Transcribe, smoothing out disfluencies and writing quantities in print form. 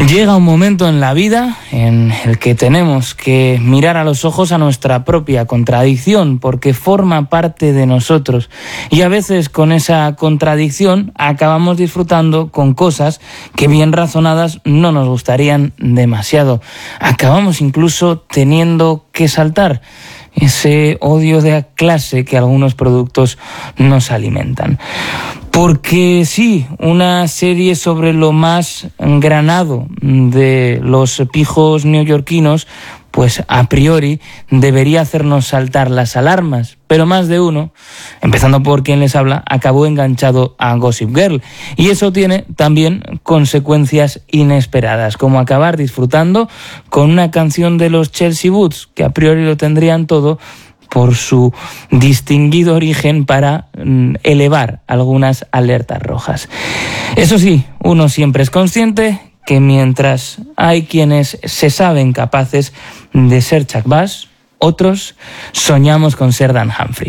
Llega un momento en la vida en el que tenemos que mirar a los ojos a nuestra propia contradicción, porque forma parte de nosotros. Y a veces con esa contradicción acabamos disfrutando con cosas que bien razonadas no nos gustarían demasiado. Acabamos incluso teniendo que saltar ese odio de clase que algunos productos nos alimentan. Porque sí, una serie sobre lo más granado de los pijos neoyorquinos, pues a priori debería hacernos saltar las alarmas, pero más de uno, empezando por quien les habla, acabó enganchado a Gossip Girl. Y eso tiene también consecuencias inesperadas, como acabar disfrutando con una canción de los Chelsea Boots, que a priori lo tendrían todo por su distinguido origen para elevar algunas alertas rojas. Eso sí, uno siempre es consciente que mientras hay quienes se saben capaces de ser Chuck Bass, otros soñamos con ser Dan Humphrey.